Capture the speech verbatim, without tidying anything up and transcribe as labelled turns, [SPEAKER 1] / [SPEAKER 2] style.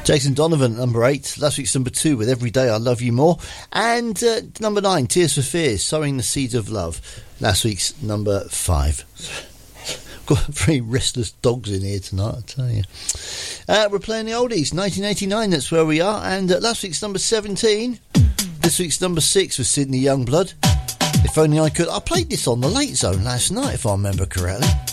[SPEAKER 1] Jason Donovan, number eight. Last week's number two with Every Day I Love You More. And uh, number nine, Tears for Fears, Sowing the Seeds of Love. Last week's number five. Got very restless dogs in here tonight, I tell you. Uh, we're playing the oldies, nineteen eighty-nine, that's where we are. And uh, last week's number seventeen. This week's number six was Sydney Youngblood. If Only I Could. I played this on the Late Zone last night, if I remember correctly.